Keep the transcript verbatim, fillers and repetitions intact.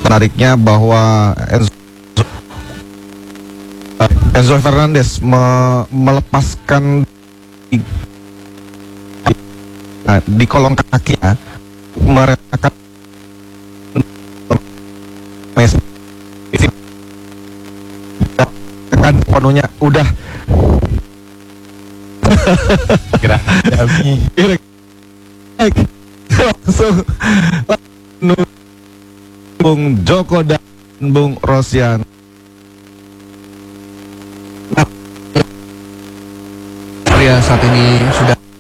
menariknya bahwa Enzo, Enzo Fernandez me, melepaskan di, di kolong kakinya mereka Messi kan penuhnya udah kira kami langsung Bung Joko dan Bung Rosian. Ria saat ini sudah